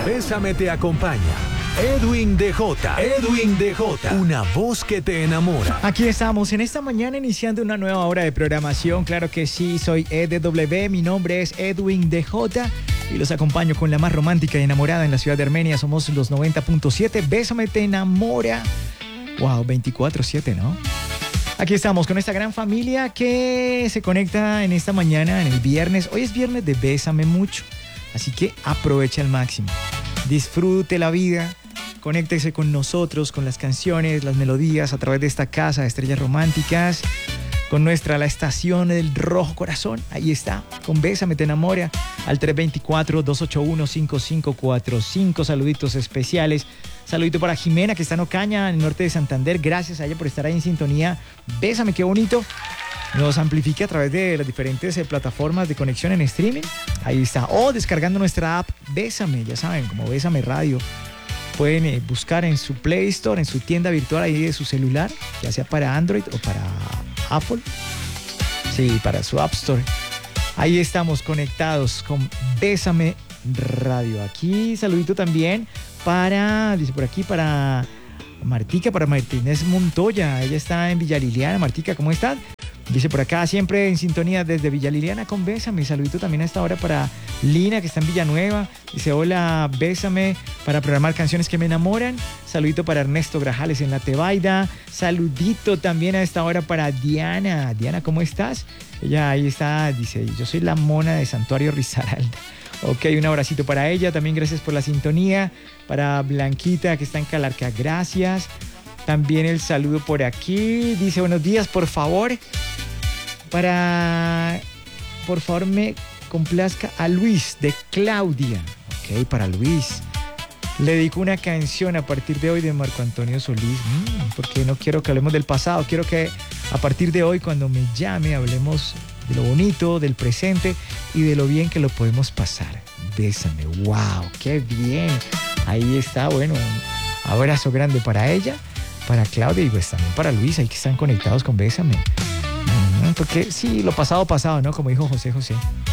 Bésame te acompaña Edwin DJ. Edwin DJ, una voz que te enamora. Aquí estamos en esta mañana iniciando una nueva hora de programación. Claro que sí, soy EDW, mi nombre es Edwin DJ y los acompaño con la más romántica y enamorada en la ciudad de Armenia. Somos los 90.7. Bésame te enamora. Wow, 24/7, ¿no? Aquí estamos con esta gran familia que se conecta en esta mañana, en el viernes. Hoy es viernes de Bésame Mucho, así que aprovecha al máximo. Disfrute la vida, conéctese con nosotros, con las canciones, las melodías a través de esta casa de estrellas románticas, con nuestra La Estación del Rojo Corazón. Ahí está, con Bésame te enamora, al 324-281-5545. Saluditos especiales. Saludito para Jimena, que está en Ocaña, en el norte de Santander. Gracias a ella por estar ahí en sintonía. Bésame, qué bonito. Nos amplifica a través de las diferentes plataformas de conexión en streaming. Ahí está. O descargando nuestra app Bésame, ya saben, como Bésame Radio. Pueden buscar en su Play Store, en su tienda virtual ahí de su celular, ya sea para Android o para Apple. Sí, para su App Store. Ahí estamos conectados con Bésame Radio. Aquí, saludito también para, dice por aquí, para Martica, para Martínez Montoya. Ella está en Villa Liliana. Martica, ¿cómo estás? Dice por acá, siempre en sintonía desde Villa Liliana con Bésame. Saludito también a esta hora para Lina, que está en Villanueva. Dice, hola, Bésame, para programar canciones que me enamoran. Saludito para Ernesto Grajales en La Tebaida. Saludito también a esta hora para Diana. Diana, ¿cómo estás? Ella ahí está, dice, yo soy la mona de Santuario Risaralda. Ok, un abracito para ella. También gracias por la sintonía. Para Blanquita, que está en Calarca, gracias. También el saludo por aquí. Dice, buenos días, por favor. Por favor, me complazca a Luis de Claudia. Ok, para Luis. Le dedico una canción a partir de hoy de Marco Antonio Solís. Porque no quiero que hablemos del pasado. Quiero que a partir de hoy, cuando me llame, hablemos de lo bonito, del presente y de lo bien que lo podemos pasar. Bésame. ¡Wow! ¡Qué bien! Ahí está. Bueno, un abrazo grande para ella, para Claudia y pues también para Luis. Ahí que están conectados con Bésame. Porque sí, lo pasado, ¿no? Como dijo José José.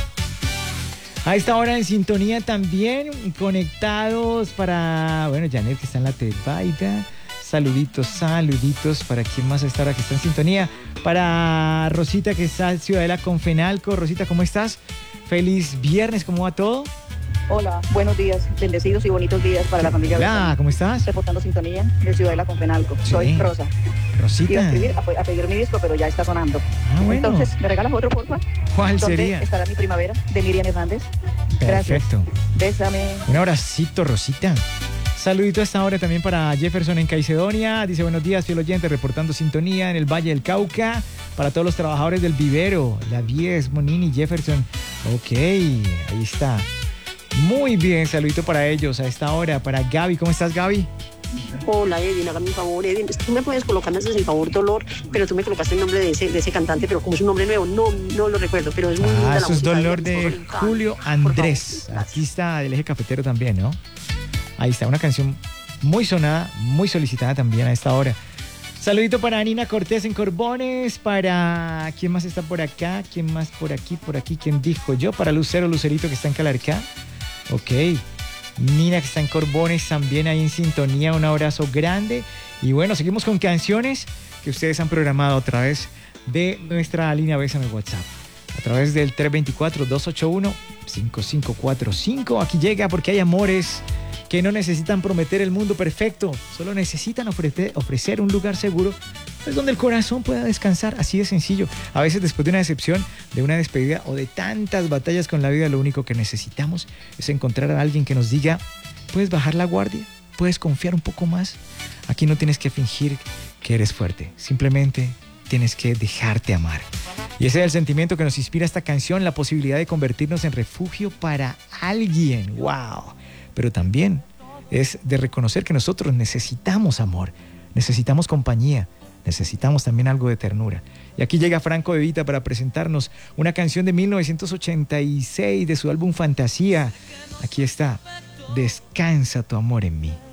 A esta hora en sintonía también, conectados para, bueno, Janet, que está en La Tebaida. Saluditos para quien más a esta hora que está en sintonía. Para Rosita, que está en Ciudadela con Fenalco. Rosita, ¿cómo estás? Feliz viernes, ¿cómo va todo? Hola, buenos días, bendecidos y bonitos días para la familia. Hola, ¿cómo estás? Reportando sintonía de Ciudadela con Fenalco. Sí. Soy Rosa. Rosita. Iba a escribir, a pedir mi disco, pero ya está sonando. Bueno. Entonces, ¿me regalas otro, por favor? ¿Cuál ¿Dónde sería? estará mi primavera? De Miriam Hernández. Gracias. Perfecto. Bésame. Un abracito, Rosita. Saludito a esta hora también para Jefferson en Caicedonia. Dice, buenos días, fiel oyente, reportando sintonía en el Valle del Cauca. Para todos los trabajadores del vivero, la 10, Monini, Jefferson. Ok, ahí está. Muy bien, saludito para ellos a esta hora. Para Gaby, ¿cómo estás, Gaby? Hola, Edwin, hágame un favor, Edwin. Tú me puedes colocar, me haces el favor, Dolor, pero tú me colocaste el nombre de ese cantante, pero como es un nombre nuevo, no lo recuerdo, pero es muy linda la eso es música, Dolor Edwin, de Julio Andrés. Favor, artista del Eje Cafetero también, ¿no? Ahí está, una canción muy sonada, muy solicitada también a esta hora. Saludito para Nina Cortés en Corbones, para... ¿Quién más está por acá? ¿Quién más por aquí? ¿Quién dijo yo? Para Lucerito, que está en Calarcá. Ok. Nina, que está en Corbones, también ahí en sintonía. Un abrazo grande. Y bueno, seguimos con canciones que ustedes han programado a través de nuestra línea Bésame WhatsApp. A través del 324-281-5545. Aquí llega porque hay amores que no necesitan prometer el mundo perfecto, solo necesitan ofrecer un lugar seguro, pues donde el corazón pueda descansar, así de sencillo. A veces después de una decepción, de una despedida o de tantas batallas con la vida, lo único que necesitamos es encontrar a alguien que nos diga, puedes bajar la guardia, puedes confiar un poco más. Aquí no tienes que fingir que eres fuerte, simplemente tienes que dejarte amar. Y ese es el sentimiento que nos inspira esta canción, la posibilidad de convertirnos en refugio para alguien. ¡Wow! Pero también es de reconocer que nosotros necesitamos amor, necesitamos compañía, necesitamos también algo de ternura. Y aquí llega Franco De Vita para presentarnos una canción de 1986 de su álbum Fantasía. Aquí está, Descansa tu amor en mí.